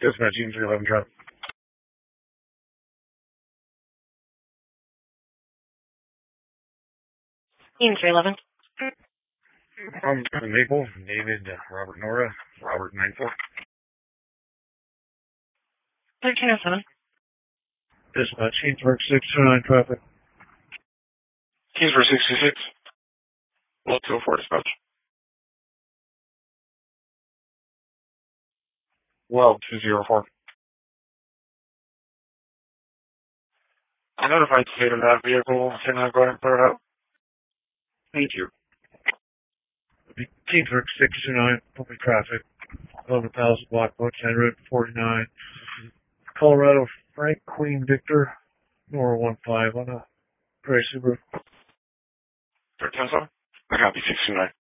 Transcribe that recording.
Dispatch, Team 311 traffic. Team 311. Maple, David, Robert Nora, Robert 94. 1307. Dispatch, Kingsburg 629 traffic. Kingsburg 66. 204 dispatch. Well, 204. I notified the state of that vehicle. Can I go ahead and clear it out? Thank you. Kingsburg 629, public traffic. 11,000 block, 10 Route 49. Colorado, Frank Queen Victor, Nora 15 on a gray Subaru. 1307. I copy 629.